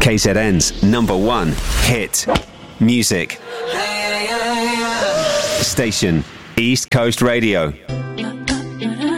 KZN's number one hit music station, East Coast Radio. Thank